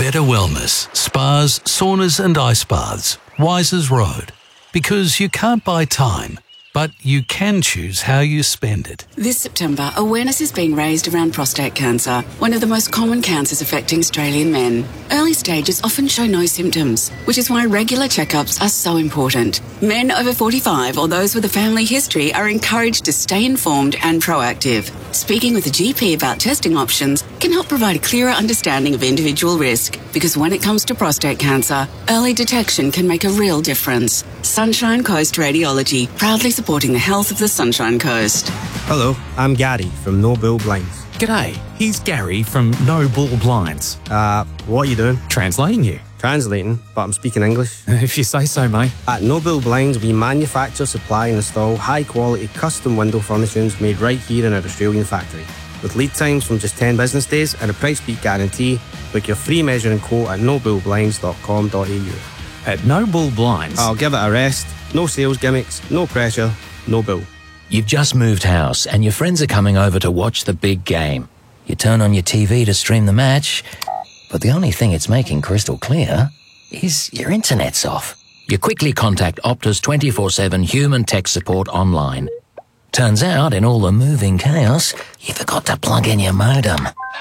Better wellness, spas, saunas and ice baths. Wisers Road. Because you can't buy time, but you can choose how you spend it. This September, awareness is being raised around prostate cancer, one of the most common cancers affecting Australian men. Early stages often show no symptoms, which is why regular checkups are so important. Men over 45 or those with a family history are encouraged to stay informed and proactive. Speaking with a GP about testing options can help provide a clearer understanding of individual risk, because when it comes to prostate cancer, early detection can make a real difference. Sunshine Coast Radiology, proudly supporting the health of the Sunshine Coast. Hello, I'm Gary from No Bull Blinds. G'day, here's Gary from No Bull Blinds. What are you doing? Translating you. Translating, but I'm speaking English. If you say so, mate. At No Bull Blinds, we manufacture, supply and install high-quality custom window furnishings made right here in our Australian factory. With lead times from just 10 business days and a price beat guarantee, book your free measuring quote at nobullblinds.com.au. At No Bull Blinds. I'll give it a rest. No sales gimmicks, no pressure, no bull. You've just moved house and your friends are coming over to watch the big game. You turn on your TV to stream the match, but the only thing it's making crystal clear is your internet's off. You quickly contact Optus 24/7 human tech support online. Turns out, in all the moving chaos, you forgot to plug in your modem.